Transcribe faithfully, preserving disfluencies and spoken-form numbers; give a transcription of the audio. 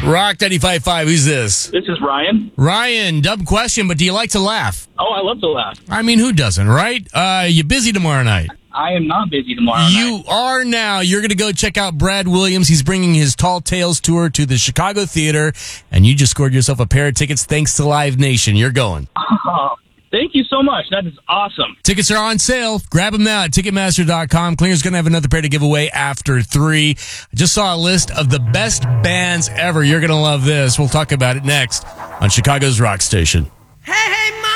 Rock ninety-five point five, who's this? This is Ryan. Ryan, dumb question, but do you like to laugh? Oh, I love to laugh. I mean, who doesn't, right? Uh, you busy tomorrow night? I am not busy tomorrow You night. are now. You're going to go check out Brad Williams. He's bringing his Tall Tales tour to the Chicago Theater, and you just scored yourself a pair of tickets thanks to Live Nation. You're going. Oh, thank you so much. That is awesome. Tickets are on sale. Grab them now at Ticketmaster dot com. Clinger's going to have another pair to give away after three. I just saw a list of the best bands ever. You're going to love this. We'll talk about it next on Chicago's Rock Station. Hey, hey,